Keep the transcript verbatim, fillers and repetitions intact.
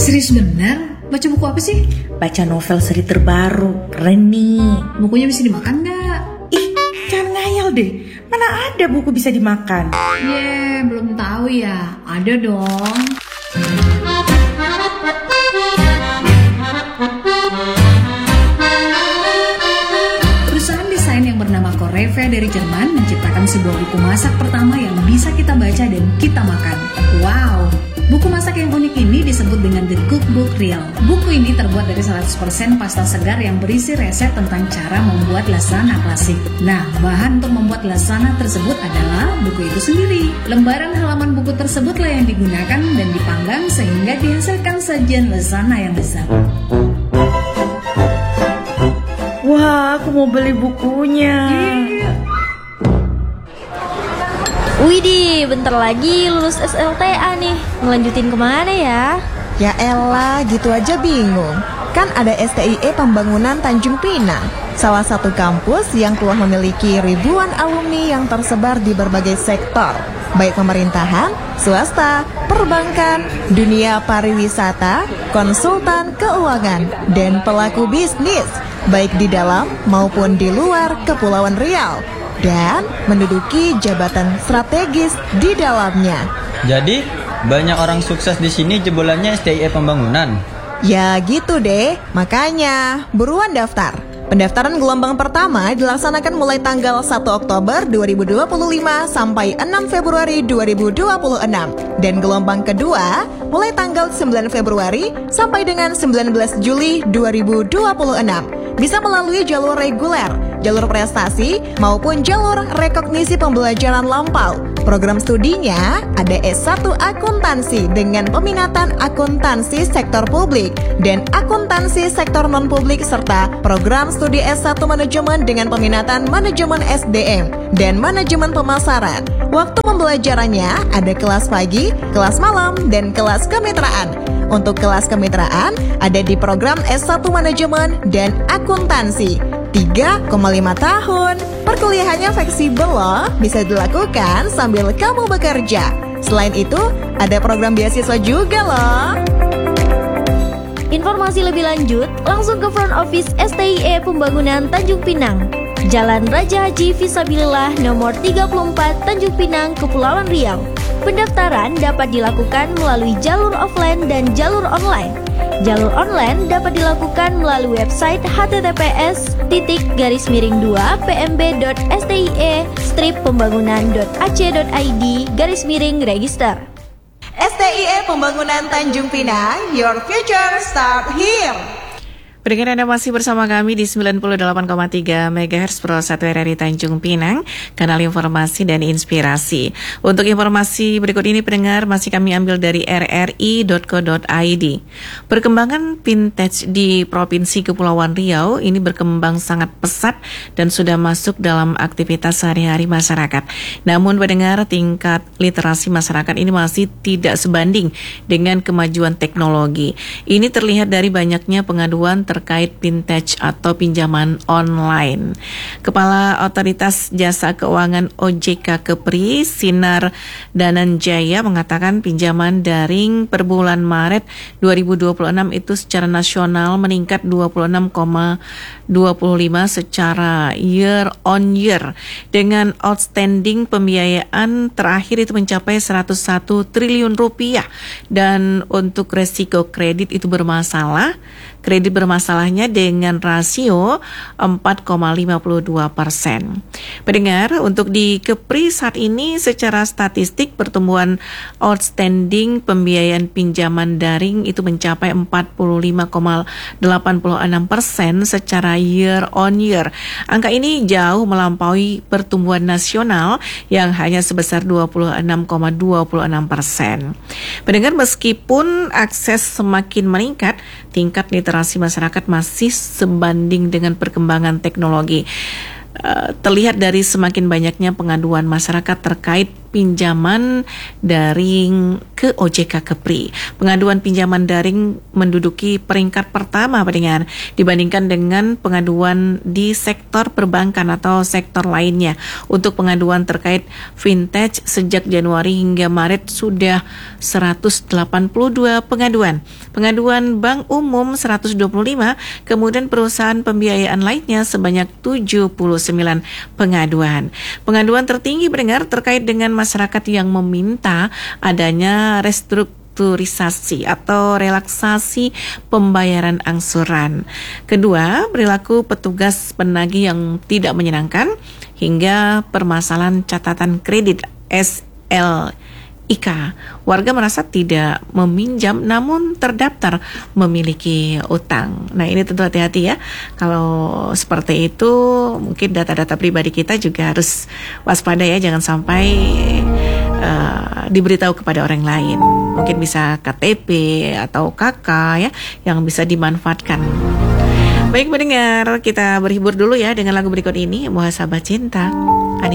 Serius bener? Baca buku apa sih? Baca novel seri terbaru, keren nih. Bukunya bisa dimakan nggak? Ih, jangan ngayal deh. Mana ada buku bisa dimakan? Ye, belum tahu ya. Ada dong. Perusahaan desain yang bernama Coreve dari Jerman menciptakan sebuah buku masak pertama yang bisa kita baca dan kita makan. Wow! Buku masak yang unik ini disebut dengan The Cookbook Real. Buku ini terbuat dari seratus persen pasta segar yang berisi resep tentang cara membuat lasagna klasik. Nah, bahan untuk membuat lasagna tersebut adalah buku itu sendiri. Lembaran halaman buku tersebutlah yang digunakan dan dipanggang sehingga dihasilkan sajian lasagna yang besar. Wah, aku mau beli bukunya. Iya. Widih, bentar lagi lulus S L T A nih. Ngelanjutin kemana ya? Ya elah, gitu aja bingung. Kan ada S T I E Pembangunan Tanjung Pinang, salah satu kampus yang telah memiliki ribuan alumni yang tersebar di berbagai sektor, baik pemerintahan, swasta, perbankan, dunia pariwisata, konsultan keuangan, dan pelaku bisnis, baik di dalam maupun di luar Kepulauan Riau, dan menduduki jabatan strategis di dalamnya. Jadi, banyak orang sukses di sini jebolannya S T I E Pembangunan. Ya gitu deh, makanya buruan daftar. Pendaftaran gelombang pertama dilaksanakan mulai tanggal satu Oktober dua ribu dua puluh lima sampai enam Februari dua ribu dua puluh enam. Dan gelombang kedua mulai tanggal sembilan Februari sampai dengan sembilan belas Juli dua ribu dua puluh enam. Bisa melalui jalur reguler, jalur prestasi, maupun jalur rekognisi pembelajaran lampau. Program studinya ada S satu Akuntansi dengan peminatan akuntansi sektor publik dan akuntansi sektor non-publik, serta program studi S satu Manajemen dengan peminatan manajemen S D M dan manajemen pemasaran. Waktu pembelajarannya ada kelas pagi, kelas malam, dan kelas kemitraan. Untuk kelas kemitraan ada di program S satu Manajemen dan Akuntansi. tiga koma lima tahun. Perkuliahannya fleksibel loh, bisa dilakukan sambil kamu bekerja. Selain itu, ada program beasiswa juga loh. Informasi lebih lanjut, langsung ke front office S T I E Pembangunan Tanjung Pinang, Jalan Raja Haji Fisabilillah nomor tiga puluh empat, Tanjung Pinang, Kepulauan Riau. Pendaftaran dapat dilakukan melalui jalur offline dan jalur online. Jalur online dapat dilakukan melalui website h t t p s titik garis miring dua p m b dot s t i e strip pembangunan dot a c dot i d garis miring register. S T I E Pembangunan Tanjung Pinang, your future start here. Pendengar, Anda masih bersama kami di sembilan puluh delapan koma tiga megahertz Pro satu R R I Tanjung Pinang, kanal informasi dan inspirasi. Untuk informasi berikut ini, pendengar, masih kami ambil dari r r i dot co dot i d. Perkembangan vintage di Provinsi Kepulauan Riau ini berkembang sangat pesat dan sudah masuk dalam aktivitas sehari-hari masyarakat. Namun, pendengar, tingkat literasi masyarakat ini masih tidak sebanding dengan kemajuan teknologi. Ini terlihat dari banyaknya pengaduan terkait vintage atau pinjaman online. Kepala Otoritas Jasa Keuangan O J K Kepri, Sinar Dananjaya, mengatakan pinjaman daring per bulan Maret dua ribu dua puluh enam itu secara nasional meningkat dua puluh enam koma dua puluh lima secara year on year, dengan outstanding pembiayaan terakhir itu mencapai seratus satu triliun rupiah, dan untuk resiko kredit itu bermasalah Kredit bermasalahnya dengan rasio empat koma lima dua persen. Pendengar, untuk di Kepri saat ini secara statistik pertumbuhan outstanding pembiayaan pinjaman daring itu mencapai empat puluh lima koma delapan enam persen secara year on year. Angka ini jauh melampaui pertumbuhan nasional yang hanya sebesar dua puluh enam koma dua enam persen. Pendengar, meskipun akses semakin meningkat, tingkat literasi masyarakat masih sebanding dengan perkembangan teknologi. Uh, terlihat dari semakin banyaknya pengaduan masyarakat terkait pinjaman daring ke O J K Kepri. Pengaduan pinjaman daring menduduki peringkat pertama pendengar dibandingkan dengan pengaduan di sektor perbankan atau sektor lainnya. Untuk pengaduan terkait vintage sejak Januari hingga Maret sudah seratus delapan puluh dua pengaduan. Pengaduan bank umum seratus dua puluh lima, kemudian perusahaan pembiayaan lainnya sebanyak tujuh puluh sembilan pengaduan. Pengaduan tertinggi pendengar terkait dengan masyarakat yang meminta adanya restrukturisasi atau relaksasi pembayaran angsuran. Kedua, perilaku petugas penagih yang tidak menyenangkan hingga permasalahan catatan kredit S L I K. Warga merasa tidak meminjam namun terdaftar memiliki utang. Nah, ini tentu hati-hati ya. Kalau seperti itu mungkin data-data pribadi kita juga harus waspada ya, jangan sampai uh, diberitahu kepada orang lain. Mungkin bisa K T P atau K K ya yang bisa dimanfaatkan. Baik pendengar, kita berhibur dulu ya dengan lagu berikut ini, Muhasabah Cinta.